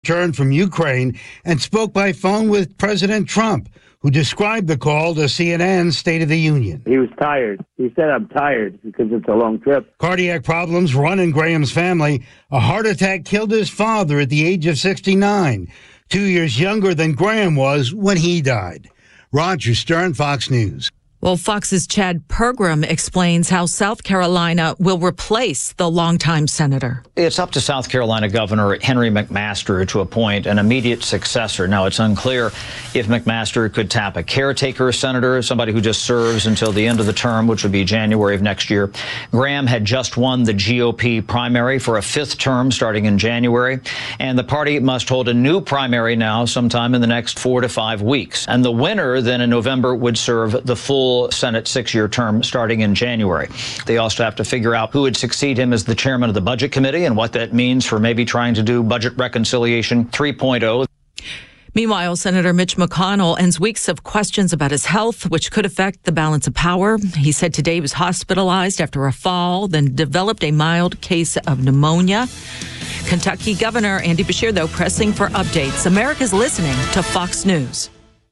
returned from Ukraine and spoke by phone with President Trump, who described the call to CNN's State of the Union. He was tired. He said, I'm tired because it's a long trip. Cardiac problems run in Graham's family. A heart attack killed his father at the age of 69, 2 years younger than Graham was when he died. Roger Stern, Fox News. Well, Fox's Chad Pergram explains how South Carolina will replace the longtime senator. It's up to South Carolina Governor Henry McMaster to appoint an immediate successor. Now, it's unclear if McMaster could tap a caretaker senator, somebody who just serves until the end of the term, which would be January of next year. Graham had just won the GOP primary for a fifth term starting in January, and the party must hold a new primary now sometime in the next 4 to 5 weeks. And the winner then in November would serve the full Senate 6-year term starting in January. They also have to figure out who would succeed him as the chairman of the Budget Committee and what that means for maybe trying to do budget reconciliation 3.0. Meanwhile, Senator Mitch McConnell ends weeks of questions about his health, which could affect the balance of power. He said today he was hospitalized after a fall, then developed a mild case of pneumonia. Kentucky Governor Andy Beshear, though, pressing for updates. America's listening to Fox News.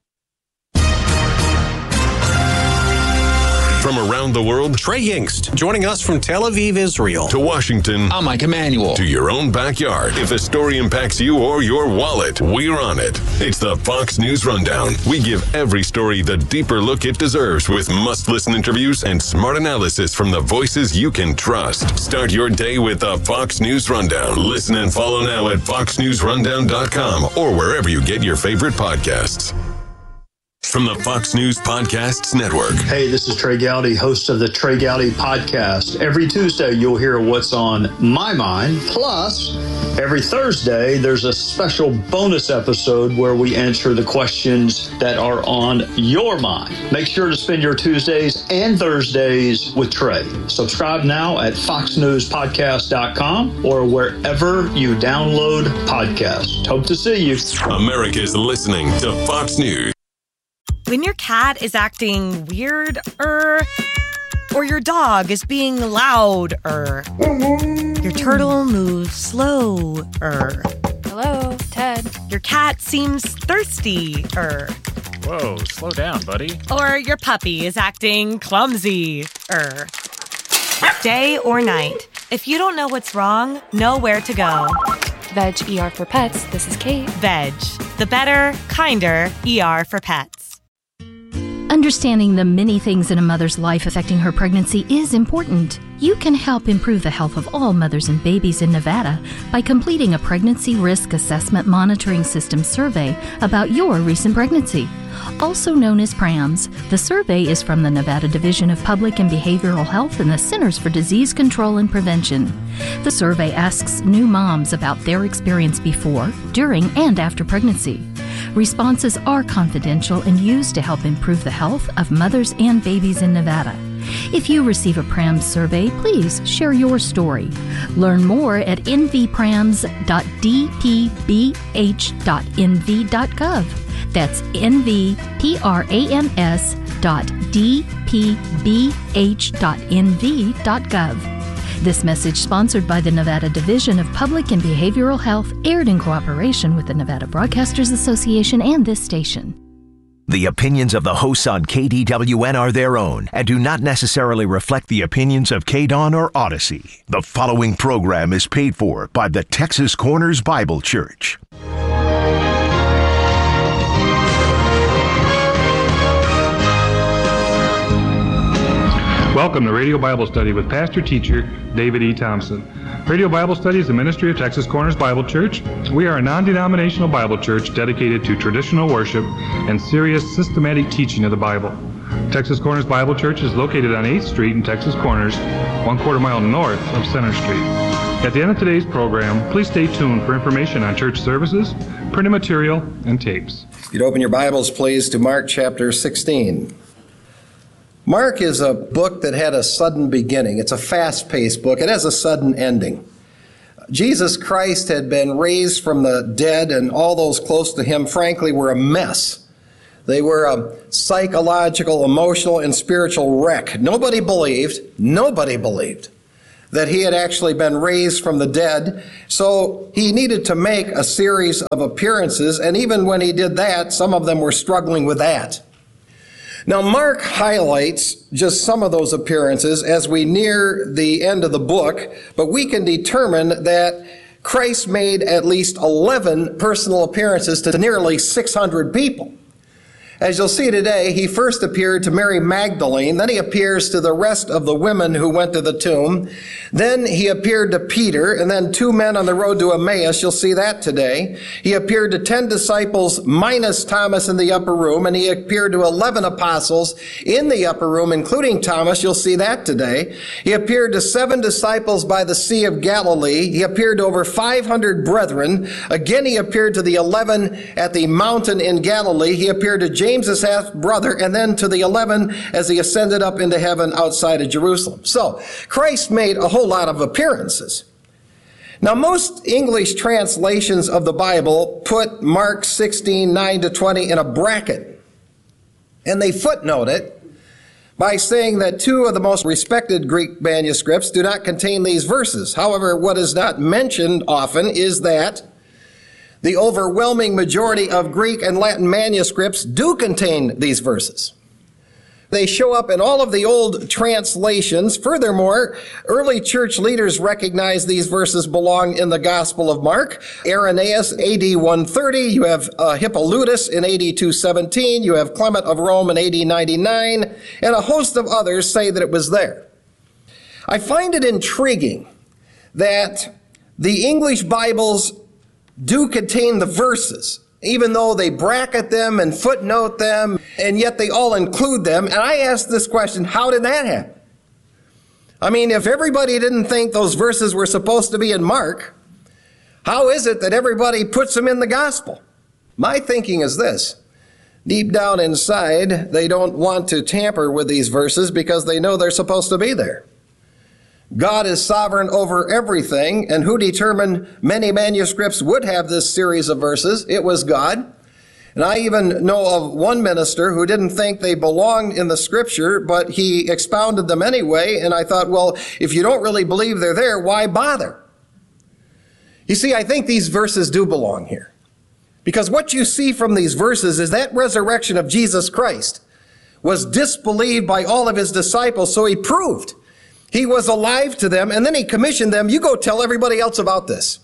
From around the world, Trey Yingst, joining us from Tel Aviv, Israel. To Washington, I'm Mike Emanuel. To your own backyard. If a story impacts you or your wallet, we're on it. It's the Fox News Rundown. We give every story the deeper look it deserves with must-listen interviews and smart analysis from the voices you can trust. Start your day with the Fox News Rundown. Listen and follow now at foxnewsrundown.com or wherever you get your favorite podcasts. From the Fox News Podcasts Network. Hey, this is Trey Gowdy, host of the Trey Gowdy Podcast. Every Tuesday, you'll hear what's on my mind. Plus, every Thursday, there's a special bonus episode where we answer the questions that are on your mind. Make sure to spend your Tuesdays and Thursdays with Trey. Subscribe now at foxnewspodcast.com or wherever you download podcasts. Hope to see you. America's listening to Fox News. When your cat is acting weird, or your dog is being loud, your turtle moves slow, Hello, Ted. Your cat seems thirsty, Whoa, slow down, buddy. Or your puppy is acting clumsy, Day or night, if you don't know what's wrong, know where to go. Veg ER for Pets, this is Kate. Veg, the better, kinder ER for pets. Understanding the many things in a mother's life affecting her pregnancy is important. You can help improve the health of all mothers and babies in Nevada by completing a Pregnancy Risk Assessment Monitoring System survey about your recent pregnancy. Also known as PRAMS, the survey is from the Nevada Division of Public and Behavioral Health and the Centers for Disease Control and Prevention. The survey asks new moms about their experience before, during, and after pregnancy. Responses are confidential and used to help improve the health of mothers and babies in Nevada. If you receive a PRAMS survey, please share your story. Learn more at nvprams.dpbh.nv.gov. That's nvprams.dpbh.nv.gov. This message, sponsored by the Nevada Division of Public and Behavioral Health, aired in cooperation with the Nevada Broadcasters Association and this station. The opinions of the hosts on KDWN are their own and do not necessarily reflect the opinions of KDON or Odyssey. The following program is paid for by the Texas Corners Bible Church. Welcome to Radio Bible Study with Pastor Teacher David E. Thompson. Radio Bible Study is the ministry of Texas Corners Bible Church. We are a non-denominational Bible church dedicated to traditional worship and serious systematic teaching of the Bible. Texas Corners Bible Church is located on 8th Street in Texas Corners, 1/4 mile north of Center Street. At the end of today's program, please stay tuned for information on church services, printed material, and tapes. You'd open your Bibles, please, to Mark chapter 16. Mark is a book that had a sudden beginning. It's a fast-paced book. It has a sudden ending. Jesus Christ had been raised from the dead, and all those close to him, frankly, were a mess. They were a psychological, emotional, and spiritual wreck. Nobody believed. that he had actually been raised from the dead. So he needed to make a series of appearances, and even when he did that, some of them were struggling with that. Now, Mark highlights just some of those appearances as we near the end of the book, but we can determine that Christ made at least 11 personal appearances to nearly 600 people. As you'll see today, he first appeared to Mary Magdalene, then he appears to the rest of the women who went to the tomb, then he appeared to Peter, and then 2 men on the road to Emmaus. You'll see that today. He appeared to 10 disciples minus Thomas in the upper room, and he appeared to 11 apostles in the upper room, including Thomas. You'll see that today. He appeared to 7 disciples by the Sea of Galilee. He appeared to over 500 brethren. Again, he appeared to the 11 at the mountain in Galilee. He appeared to James's half-brother, and then to the 11 as he ascended up into heaven outside of Jerusalem. So, Christ made a whole lot of appearances. Now, most English translations of the Bible put Mark 16:9-20 in a bracket, and they footnote it by saying that 2 of the most respected Greek manuscripts do not contain these verses. However, what is not mentioned often is that the overwhelming majority of Greek and Latin manuscripts do contain these verses. They show up in all of the old translations. Furthermore, early church leaders recognized these verses belong in the Gospel of Mark. Irenaeus, AD 130. You have Hippolytus in AD 217. You have Clement of Rome in AD 99. And a host of others say that it was there. I find it intriguing that the English Bibles do contain the verses, even though they bracket them and footnote them, and yet they all include them. And I ask this question, how did that happen? I mean, if everybody didn't think those verses were supposed to be in Mark, how is it that everybody puts them in the gospel? My thinking is this: deep down inside, they don't want to tamper with these verses because they know they're supposed to be there. God is sovereign over everything, and who determined many manuscripts would have this series of verses? It was God. And I even know of one minister who didn't think they belonged in the scripture, but he expounded them anyway, and I thought, well, if you don't really believe they're there, why bother? You see, I think these verses do belong here. Because what you see from these verses is that resurrection of Jesus Christ was disbelieved by all of his disciples, so he proved he was alive to them, and then he commissioned them, you go tell everybody else about this.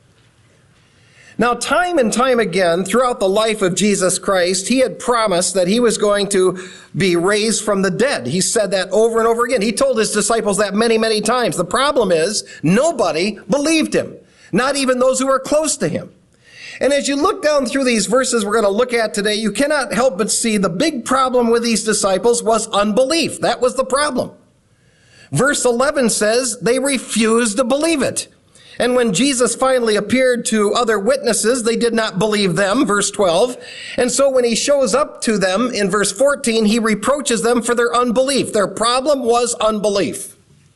Now, time and time again, throughout the life of Jesus Christ, he had promised that he was going to be raised from the dead. He said that over and over again. He told his disciples that many, many times. The problem is, nobody believed him, not even those who were close to him. And as you look down through these verses we're going to look at today, you cannot help but see the big problem with these disciples was unbelief. That was the problem. Verse 11 says they refused to believe it. And when Jesus finally appeared to other witnesses, they did not believe them, verse 12. And so when he shows up to them in verse 14, he reproaches them for their unbelief. Their problem was unbelief.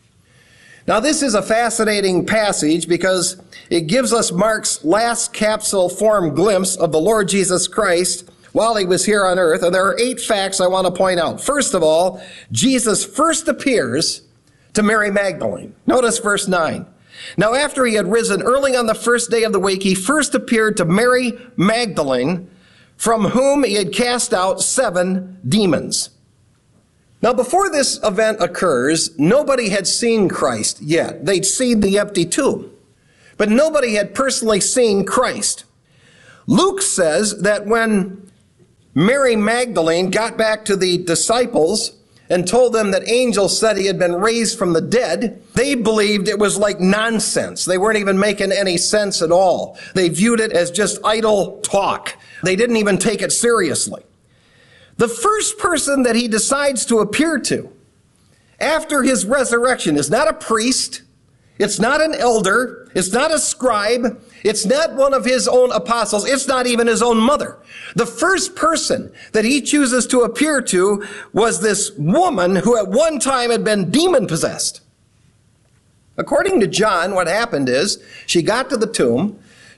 Now, this is a fascinating passage because it gives us Mark's last capsule form glimpse of the Lord Jesus Christ while he was here on earth. And there are 8 facts I want to point out. First of all, Jesus first appears to Mary Magdalene. Notice verse 9. Now, after he had risen early on the first day of the week, he first appeared to Mary Magdalene, from whom he had cast out 7 demons. Now, before this event occurs, nobody had seen Christ yet. They'd seen the empty tomb, but nobody had personally seen Christ. Luke says that when Mary Magdalene got back to the disciples and told them that angels said he had been raised from the dead, they believed it was like nonsense. They weren't even making any sense at all. They viewed it as just idle talk. They didn't even take it seriously. The first person that he decides to appear to after his resurrection is not a priest, it's not an elder, it's not a scribe, it's not one of his own apostles, it's not even his own mother. The first person that he chooses to appear to was this woman who at one time had been demon-possessed. According to John, what happened is she got to the tomb,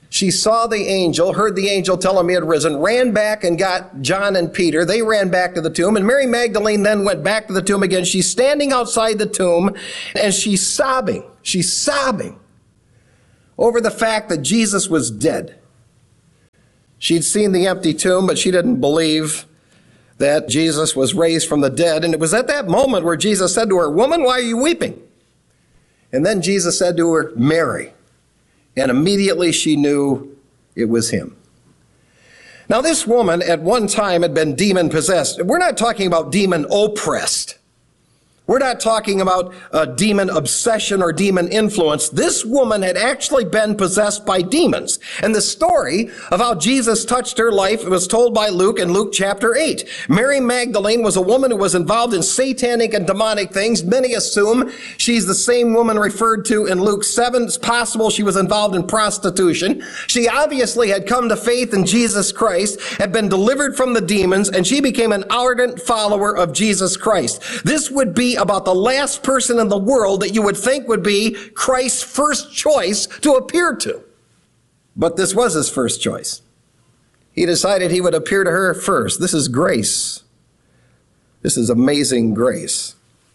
She saw the angel, heard the angel tell him he had risen, ran back and got John and Peter. They ran back to the tomb, and Mary Magdalene then went back to the tomb again. She's standing outside the tomb, and she's sobbing. She's sobbing over the fact that Jesus was dead. She'd seen the empty tomb, but she didn't believe that Jesus was raised from the dead. And it was at that moment where Jesus said to her, "Woman, why are you weeping?" And then Jesus said to her, "Mary." And immediately she knew it was him. Now, this woman at one time had been demon-possessed. We're not talking about demon-oppressed. We're not talking about a demon obsession or demon influence. This woman had actually been possessed by demons. And the story of how Jesus touched her life was told by Luke in Luke chapter 8. Mary Magdalene was a woman who was involved in satanic and demonic things. Many assume she's the same woman referred to in Luke 7. It's possible she was involved in prostitution. She obviously had come to faith in Jesus Christ, had been delivered from the demons, and she became an ardent follower of Jesus Christ. This would be about the last person in the world that you would think would be Christ's first choice to appear to. But this was his first choice. He decided he would appear to her first. This is grace. This is amazing grace.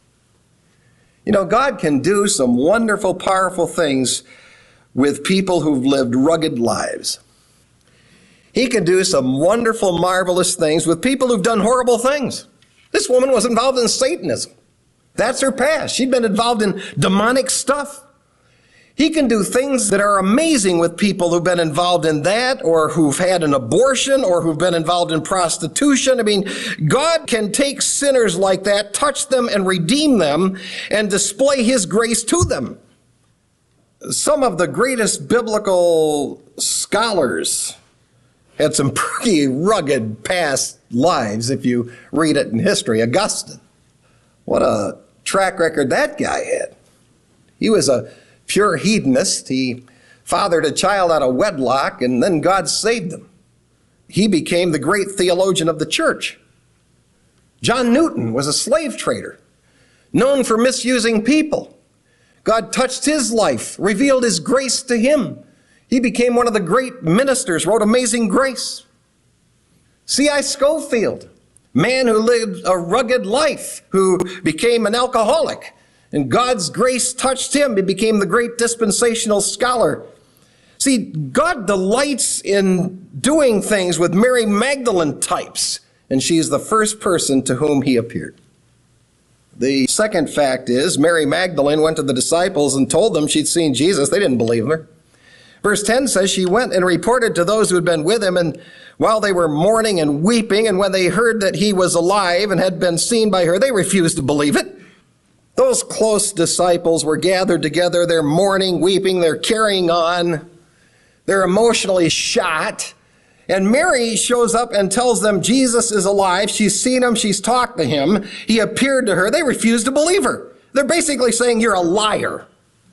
You know, God can do some wonderful, powerful things with people who've lived rugged lives. He can do some wonderful, marvelous things with people who've done horrible things. This woman was involved in Satanism. That's her past. She'd been involved in demonic stuff. He can do things that are amazing with people who've been involved in that, or who've had an abortion, or who've been involved in prostitution. I mean, God can take sinners like that, touch them and redeem them, and display his grace to them. Some of the greatest biblical scholars had some pretty rugged past lives if you read it in history. Augustine. What a track record that guy had. He was a pure hedonist. He fathered a child out of wedlock, and then God saved him. He became the great theologian of the church. John Newton was a slave trader, known for misusing people. God touched his life, revealed his grace to him. He became one of the great ministers, wrote Amazing Grace. C.I. Scofield, man who lived a rugged life, who became an alcoholic, and God's grace touched him. He became the great dispensational scholar. See, God delights in doing things with Mary Magdalene types, and she's the first person to whom he appeared. The second fact is, Mary Magdalene went to the disciples and told them she'd seen Jesus. They didn't believe her. Verse 10 says she went and reported to those who had been with him, and while they were mourning and weeping, and when they heard that he was alive and had been seen by her, they refused to believe it. Those close disciples were gathered together. They're mourning, weeping, they're carrying on. They're emotionally shot. And Mary shows up and tells them Jesus is alive. She's seen him. She's talked to him. He appeared to her. They refused to believe her. They're basically saying, you're a liar.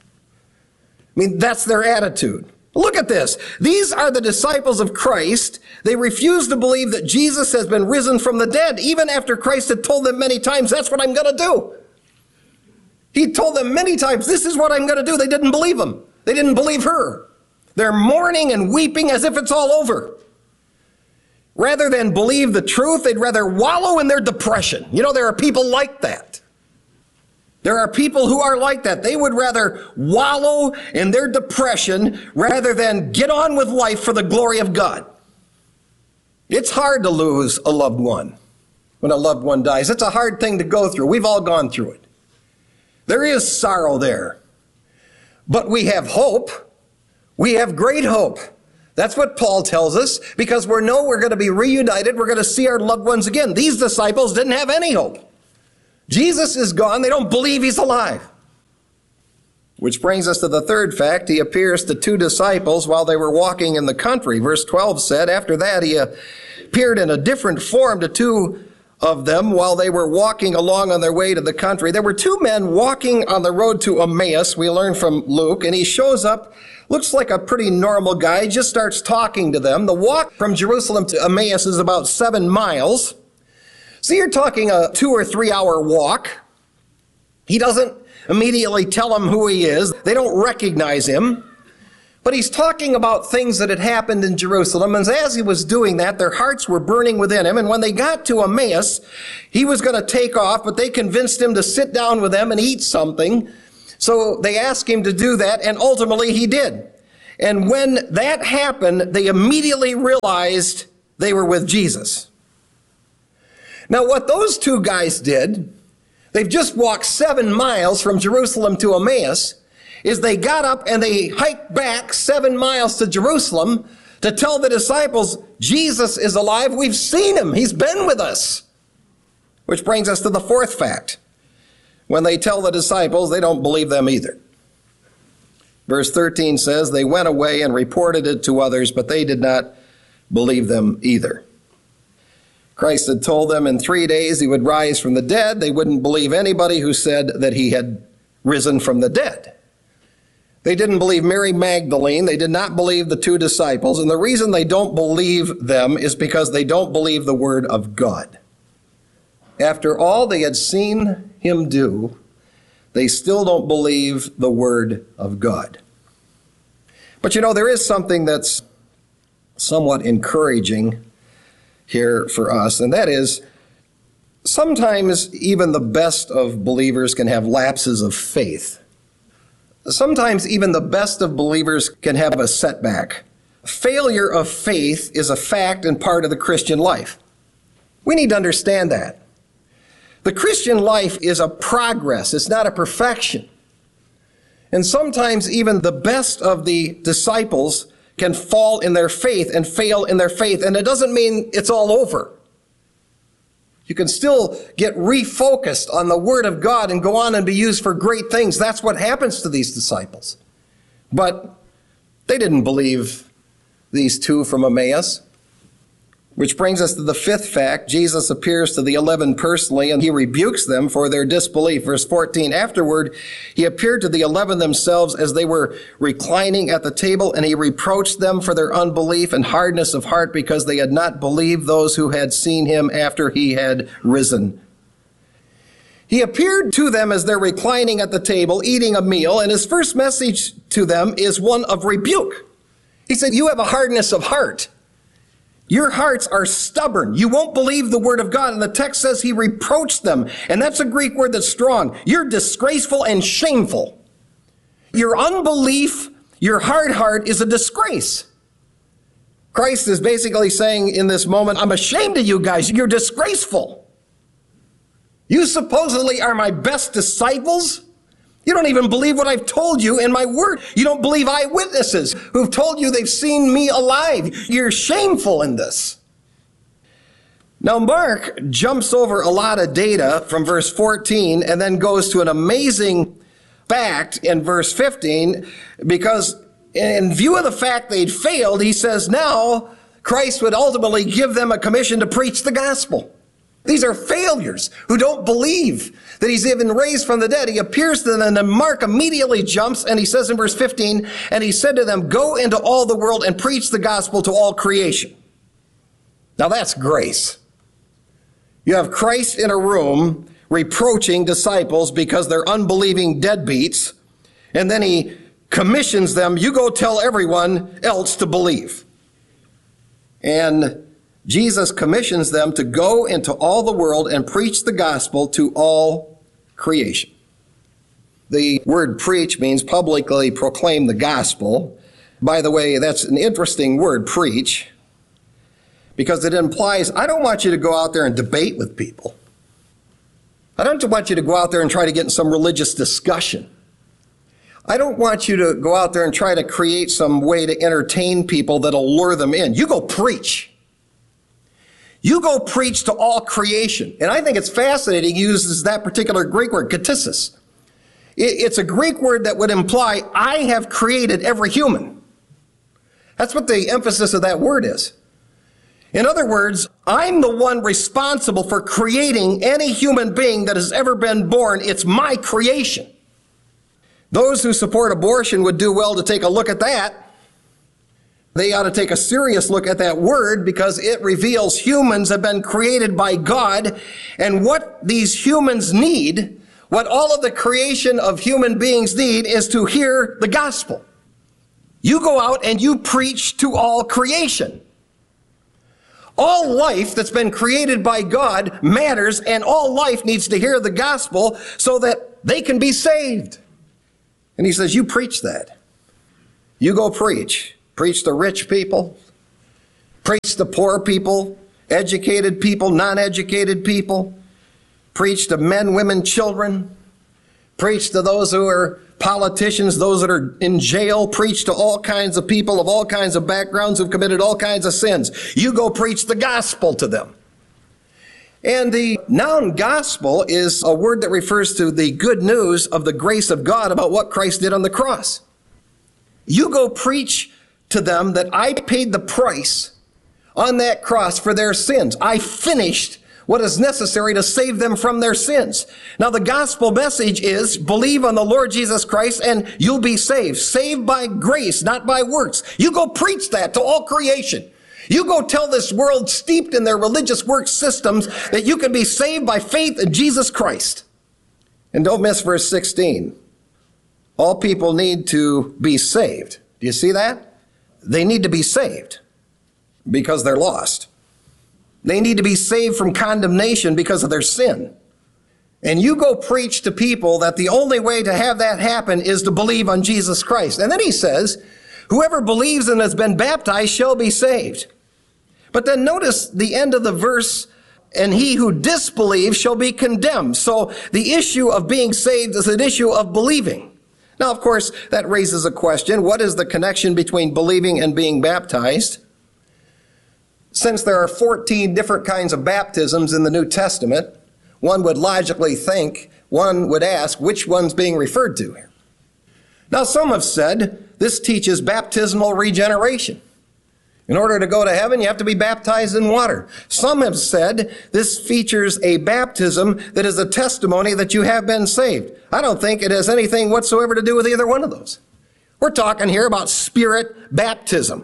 I mean, that's their attitude. Look at this. These are the disciples of Christ. They refuse to believe that Jesus has been risen from the dead, even after Christ had told them many times, that's what I'm going to do. He told them many times, this is what I'm going to do. They didn't believe him. They didn't believe her. They're mourning and weeping as if it's all over. Rather than believe the truth, they'd rather wallow in their depression. You know, there are people like that. There are people who are like that. They would rather wallow in their depression rather than get on with life for the glory of God. It's hard to lose a loved one when a loved one dies. It's a hard thing to go through. We've all gone through it. There is sorrow there. But we have hope. We have great hope. That's what Paul tells us, because we know we're going to be reunited. We're going to see our loved ones again. These disciples didn't have any hope. Jesus is gone. They don't believe he's alive. Which brings us to the third fact. He appears to two disciples while they were walking in the country. Verse 12 said, after that he appeared in a different form to two of them while they were walking along on their way to the country. There were two men walking on the road to Emmaus, we learn from Luke, and he shows up, looks like a pretty normal guy, just starts talking to them. The walk from Jerusalem to Emmaus is about 7 miles. So you're talking a 2 or 3 hour walk. He doesn't immediately tell them who he is. They don't recognize him. But he's talking about things that had happened in Jerusalem. And as he was doing that, their hearts were burning within him. And when they got to Emmaus, he was going to take off, but they convinced him to sit down with them and eat something. So they asked him to do that, and ultimately he did. And when that happened, they immediately realized they were with Jesus. Now, what those two guys did, they've just walked 7 miles from Jerusalem to Emmaus, is they got up and they hiked back 7 miles to Jerusalem to tell the disciples, Jesus is alive. We've seen him. He's been with us. Which brings us to the fourth fact. When they tell the disciples, they don't believe them either. Verse 13 says, they went away and reported it to others, but they did not believe them either. Christ had told them in 3 days he would rise from the dead. They wouldn't believe anybody who said that he had risen from the dead. They didn't believe Mary Magdalene. They did not believe the 2 disciples. And the reason they don't believe them is because they don't believe the word of God. After all they had seen him do, they still don't believe the word of God. But you know, there is something that's somewhat encouraging here for us, and that is sometimes even the best of believers can have lapses of faith. Sometimes even the best of believers can have a setback. Failure of faith is a fact and part of the Christian life. We need to understand that. The Christian life is a progress. It's not a perfection. And sometimes even the best of the disciples can fall in their faith and fail in their faith. And it doesn't mean it's all over. You can still get refocused on the Word of God and go on and be used for great things. That's what happens to these disciples. But they didn't believe these 2 from Emmaus. Which brings us to the fifth fact. Jesus appears to the 11 personally, and he rebukes them for their disbelief. Verse 14, afterward, he appeared to the 11 themselves as they were reclining at the table, and he reproached them for their unbelief and hardness of heart because they had not believed those who had seen him after he had risen. He appeared to them as they're reclining at the table, eating a meal, and his first message to them is one of rebuke. He said, you have a hardness of heart. Your hearts are stubborn. You won't believe the word of God. And the text says he reproached them. And that's a Greek word that's strong. You're disgraceful and shameful. Your unbelief, your hard heart is a disgrace. Christ is basically saying in this moment, I'm ashamed of you guys. You're disgraceful. You supposedly are my best disciples. You don't even believe what I've told you in my word. You don't believe eyewitnesses who've told you they've seen me alive. You're shameful in this. Now, Mark jumps over a lot of data from verse 14 and then goes to an amazing fact in verse 15 because in view of the fact they'd failed, he says now Christ would ultimately give them a commission to preach the gospel. These are failures who don't believe that he's even raised from the dead. He appears to them, and Mark immediately jumps, and he says in verse 15, and he said to them, go into all the world and preach the gospel to all creation. Now that's grace. You have Christ in a room reproaching disciples because they're unbelieving deadbeats, and then he commissions them, you go tell everyone else to believe. And Jesus commissions them to go into all the world and preach the gospel to all creation. The word preach means publicly proclaim the gospel. By the way, that's an interesting word, preach, because it implies, I don't want you to go out there and debate with people. I don't want you to go out there and try to get in some religious discussion. I don't want you to go out there and try to create some way to entertain people that'll lure them in. You go preach. You go preach to all creation. And I think it's fascinating he uses that particular Greek word, katissis. It's a Greek word that would imply, I have created every human. That's what the emphasis of that word is. In other words, I'm the one responsible for creating any human being that has ever been born. It's my creation. Those who support abortion would do well to take a look at that. They ought to take a serious look at that word because it reveals humans have been created by God, and what these humans need, what all of the creation of human beings need, is to hear the gospel. You go out and you preach to all creation. All life that's been created by God matters, and all life needs to hear the gospel so that they can be saved. And he says, you preach that. You go preach. Preach to rich people. Preach to poor people, educated people, non-educated people. Preach to men, women, children. Preach to those who are politicians, those that are in jail. Preach to all kinds of people of all kinds of backgrounds who've committed all kinds of sins. You go preach the gospel to them. And the noun gospel is a word that refers to the good news of the grace of God about what Christ did on the cross. You go preach to them that I paid the price on that cross for their sins. I finished what is necessary to save them from their sins. Now, the gospel message is believe on the Lord Jesus Christ and you'll be saved. Saved by grace, not by works. You go preach that to all creation. You go tell this world steeped in their religious work systems that you can be saved by faith in Jesus Christ. And don't miss verse 16. All people need to be saved. Do you see that? They need to be saved because they're lost. They need to be saved from condemnation because of their sin. And you go preach to people that the only way to have that happen is to believe on Jesus Christ. And then he says, whoever believes and has been baptized shall be saved. But then notice the end of the verse, and he who disbelieves shall be condemned. So the issue of being saved is an issue of believing. Now, of course, that raises a question. What is the connection between believing and being baptized? Since there are 14 different kinds of baptisms in the New Testament, one would logically think, one would ask, which one's being referred to here? Now, some have said this teaches baptismal regeneration. In order to go to heaven, you have to be baptized in water. Some have said this features a baptism that is a testimony that you have been saved. I don't think it has anything whatsoever to do with either one of those. We're talking here about spirit baptism.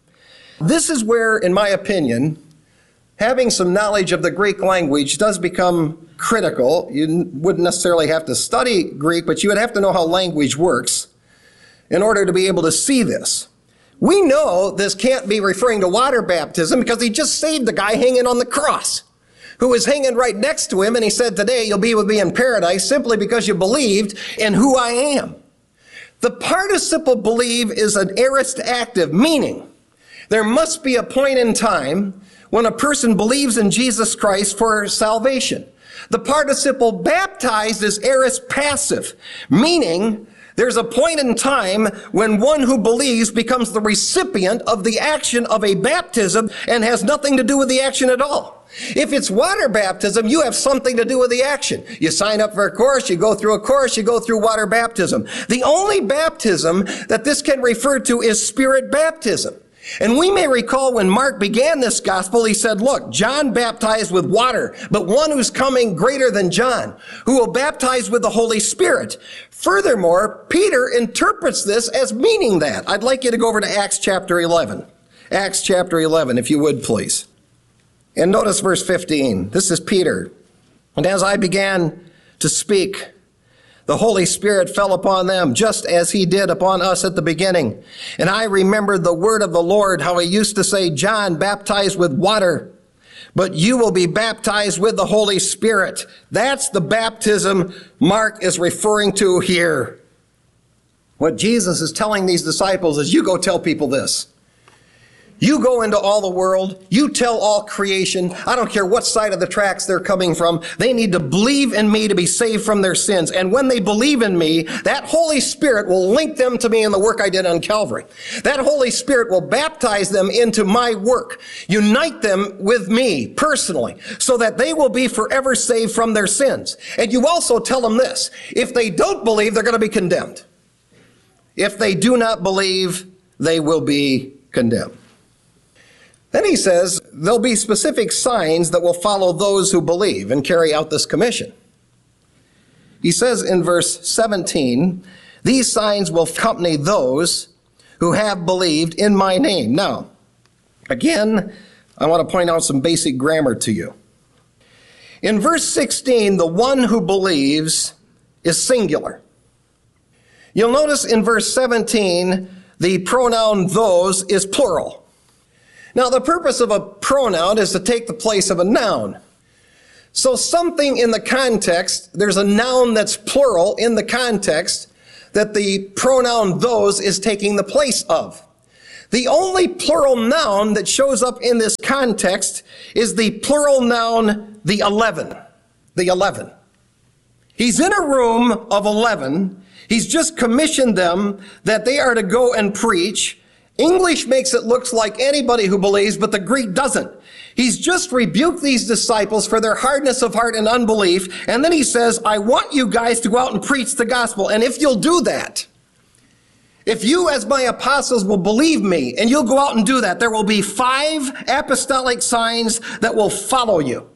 This is where, in my opinion, having some knowledge of the Greek language does become critical. You wouldn't necessarily have to study Greek, but you would have to know how language works in order to be able to see this. We know this can't be referring to water baptism because he just saved the guy hanging on the cross who was hanging right next to him, and he said, today you'll be with me in paradise simply because you believed in who I am. The participle believe is an aorist active, meaning there must be a point in time when a person believes in Jesus Christ for salvation. The participle baptized is aorist passive, meaning there's a point in time when one who believes becomes the recipient of the action of a baptism and has nothing to do with the action at all. If it's water baptism, you have something to do with the action. You sign up for a course, you go through a course, you go through water baptism. The only baptism that this can refer to is spirit baptism. And we may recall when Mark began this gospel, he said, look, John baptized with water, but one who's coming greater than John, who will baptize with the Holy Spirit. Furthermore, Peter interprets this as meaning that. I'd like you to go over to Acts chapter 11. Acts chapter 11, if you would, please. And notice verse 15. This is Peter. And as I began to speak, the Holy Spirit fell upon them, just as he did upon us at the beginning. And I remembered the word of the Lord, how he used to say, John baptized with water, but you will be baptized with the Holy Spirit. That's the baptism Mark is referring to here. What Jesus is telling these disciples is, you go tell people this. You go into all the world, you tell all creation, I don't care what side of the tracks they're coming from, they need to believe in me to be saved from their sins. And when they believe in me, that Holy Spirit will link them to me in the work I did on Calvary. That Holy Spirit will baptize them into my work, unite them with me personally, so that they will be forever saved from their sins. And you also tell them this, if they don't believe, they're going to be condemned. If they do not believe, they will be condemned. Then he says, there'll be specific signs that will follow those who believe and carry out this commission. He says in verse 17, these signs will accompany those who have believed in my name. Now, again, I want to point out some basic grammar to you. In verse 16, the one who believes is singular. You'll notice in verse 17, the pronoun those is plural. Now, the purpose of a pronoun is to take the place of a noun. So something in the context, there's a noun that's plural in the context that the pronoun those is taking the place of. The only plural noun that shows up in this context is the plural noun, the 11. The 11. He's in a room of 11. He's just commissioned them that they are to go and preach. English makes it look like anybody who believes, but the Greek doesn't. He's just rebuked these disciples for their hardness of heart and unbelief. And then he says, I want you guys to go out and preach the gospel. And if you'll do that, if you as my apostles will believe me and you'll go out and do that, there will be 5 apostolic signs that will follow you.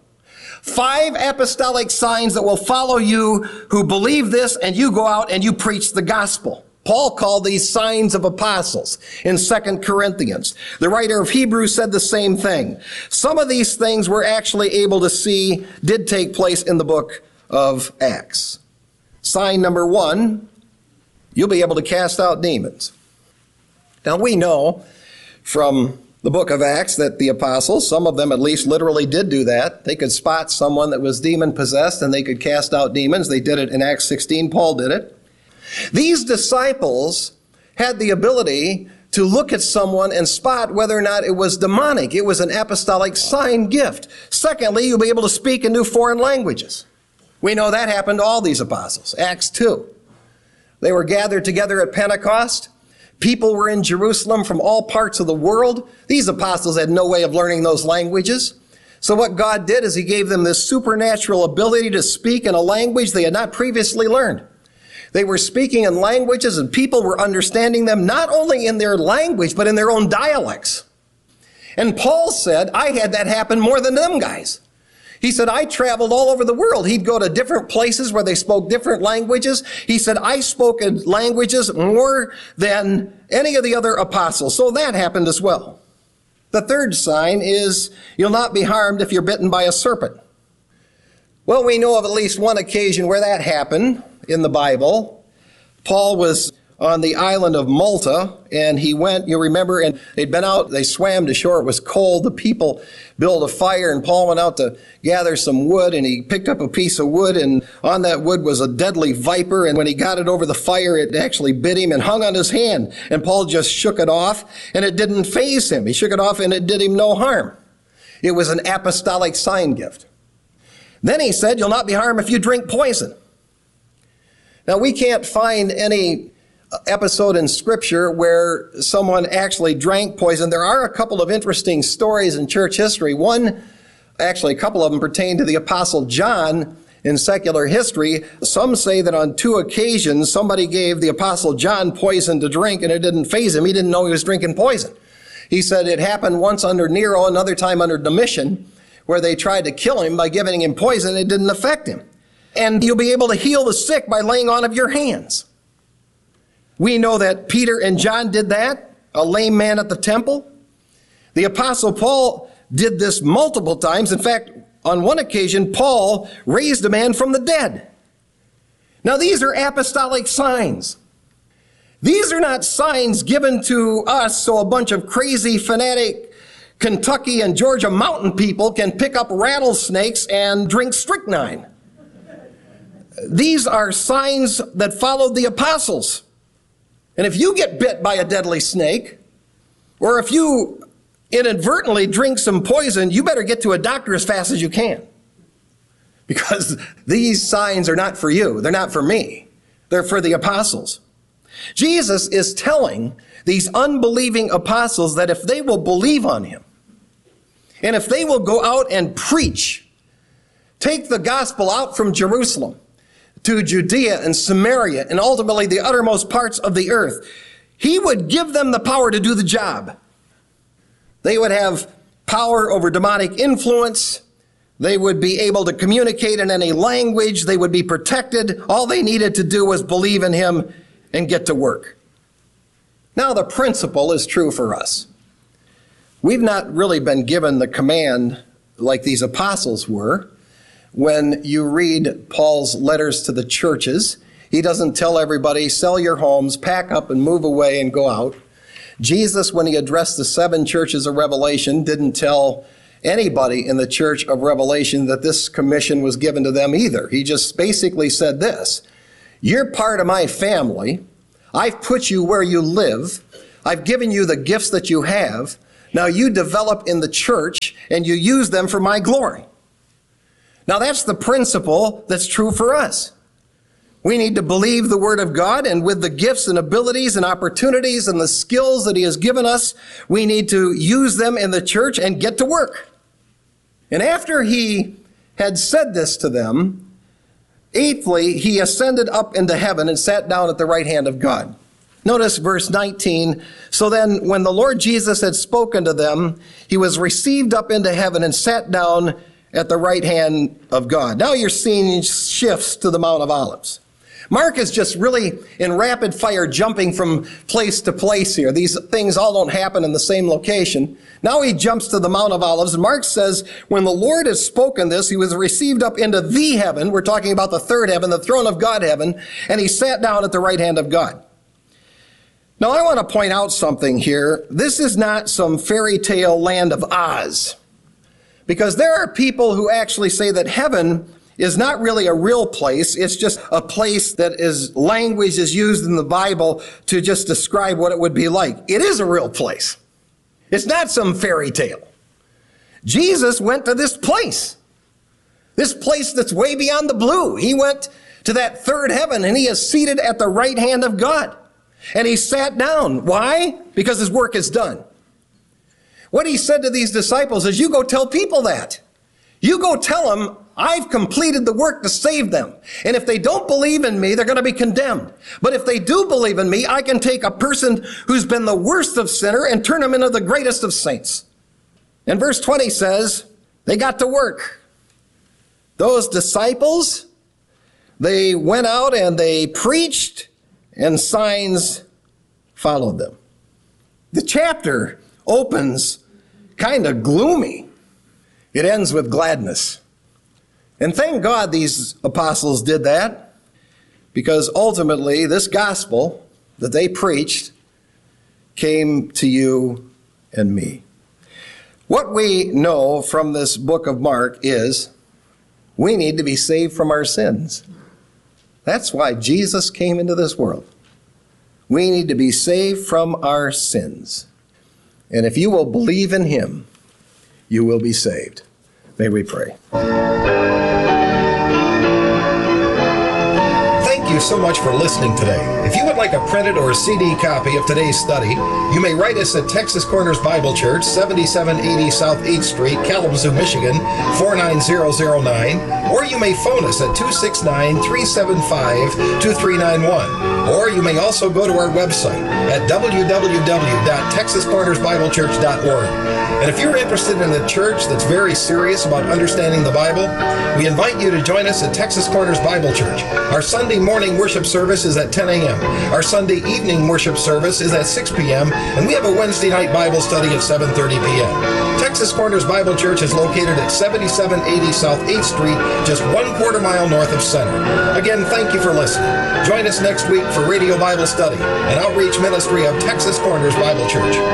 5 apostolic signs that will follow you who believe this, and you go out and you preach the gospel. Paul called these signs of apostles in 2 Corinthians. The writer of Hebrews said the same thing. Some of these things we're actually able to see did take place in the book of Acts. Sign number 1, you'll be able to cast out demons. Now we know from the book of Acts that the apostles, some of them at least literally did do that. They could spot someone that was demon possessed and they could cast out demons. They did it in Acts 16. Paul did it. These disciples had the ability to look at someone and spot whether or not it was demonic. It was an apostolic sign gift. Secondly, you'll be able to speak in new foreign languages. We know that happened to all these apostles. Acts 2. They were gathered together at Pentecost. People were in Jerusalem from all parts of the world. These apostles had no way of learning those languages. So what God did is he gave them this supernatural ability to speak in a language they had not previously learned. They were speaking in languages and people were understanding them not only in their language, but in their own dialects. And Paul said, I had that happen more than them guys. He said, I traveled all over the world. He'd go to different places where they spoke different languages. He said, I spoke in languages more than any of the other apostles. So that happened as well. The third sign is you'll not be harmed if you're bitten by a serpent. Well, we know of at least one occasion where that happened in the Bible. Paul was on the island of Malta, and he went, you remember, and they'd been out, they swam to shore, it was cold, the people built a fire, and Paul went out to gather some wood, and he picked up a piece of wood, and on that wood was a deadly viper, and when he got it over the fire, it actually bit him and hung on his hand, and Paul just shook it off, and it didn't faze him. He shook it off, and it did him no harm. It was an apostolic sign gift. Then he said, you'll not be harmed if you drink poison. Now, we can't find any episode in Scripture where someone actually drank poison. There are a couple of interesting stories in church history. One, actually a couple of them pertain to the Apostle John in secular history. Some say that on 2 occasions somebody gave the Apostle John poison to drink and it didn't faze him. He didn't know he was drinking poison. He said it happened once under Nero, another time under Domitian, where they tried to kill him by giving him poison. It didn't affect him. And you'll be able to heal the sick by laying on of your hands. We know that Peter and John did that, a lame man at the temple. The Apostle Paul did this multiple times. In fact, on one occasion, Paul raised a man from the dead. Now, these are apostolic signs. These are not signs given to us so a bunch of crazy, fanatic Kentucky and Georgia mountain people can pick up rattlesnakes and drink strychnine. These are signs that followed the apostles. And if you get bit by a deadly snake, or if you inadvertently drink some poison, you better get to a doctor as fast as you can. Because these signs are not for you. They're not for me. They're for the apostles. Jesus is telling these unbelieving apostles that if they will believe on him, and if they will go out and preach, take the gospel out from Jerusalem to Judea and Samaria and ultimately the uttermost parts of the earth, he would give them the power to do the job. They would have power over demonic influence. They would be able to communicate in any language. They would be protected. All they needed to do was believe in him and get to work. Now, the principle is true for us. We've not really been given the command like these apostles were. When you read Paul's letters to the churches, he doesn't tell everybody, sell your homes, pack up and move away and go out. Jesus, when he addressed the 7 churches of Revelation, didn't tell anybody in the church of Revelation that this commission was given to them either. He just basically said this: you're part of my family. I've put you where you live. I've given you the gifts that you have. Now you develop in the church and you use them for my glory. Now that's the principle that's true for us. We need to believe the Word of God, and with the gifts and abilities and opportunities and the skills that he has given us, we need to use them in the church and get to work. And after he had said this to them, 8thly, he ascended up into heaven and sat down at the right hand of God. Notice verse 19. So then, when the Lord Jesus had spoken to them, he was received up into heaven and sat down at the right hand of God. Now you're seeing shifts to the Mount of Olives. Mark is just really in rapid fire jumping from place to place here. These things all don't happen in the same location. Now he jumps to the Mount of Olives, and Mark says, when the Lord had spoken this, he was received up into the heaven. We're talking about the third heaven, the throne of God heaven, and he sat down at the right hand of God. Now I want to point out something here. This is not some fairy tale land of Oz, because there are people who actually say that heaven is not really a real place. It's just a place that is language is used in the Bible to just describe what it would be like. It is a real place. It's not some fairy tale. Jesus went to this place that's way beyond the blue. He went to that third heaven, and he is seated at the right hand of God. And he sat down. Why? Because his work is done. What he said to these disciples is, you go tell people that. You go tell them, I've completed the work to save them. And if they don't believe in me, they're going to be condemned. But if they do believe in me, I can take a person who's been the worst of sinner and turn him into the greatest of saints. And verse 20 says, they got to work. Those disciples, they went out and they preached, and signs followed them. The chapter opens kind of gloomy. It ends with gladness. And thank God these apostles did that, because ultimately this gospel that they preached came to you and me. What we know from this book of Mark is we need to be saved from our sins. That's why Jesus came into this world. We need to be saved from our sins. And if you will believe in him, you will be saved. May we pray. Thank you so much for listening today. If you would like a printed or CD copy of today's study, you may write us at Texas Corners Bible Church, 7780 South 8th Street, Kalamazoo, Michigan, 49009, or you may phone us at 269-375-2391. Or you may also go to our website at www.texascornersbiblechurch.org. And if you're interested in a church that's very serious about understanding the Bible, we invite you to join us at Texas Corners Bible Church. Our Sunday morning worship service is at 10 a.m. Our Sunday evening worship service is at 6 p.m. And we have a Wednesday night Bible study at 7:30 p.m. Texas Corners Bible Church is located at 7780 South 8th Street, just 1/4 mile north of Center. Again, thank you for listening. Join us next week for Radio Bible Study, an outreach ministry of Texas Corners Bible Church.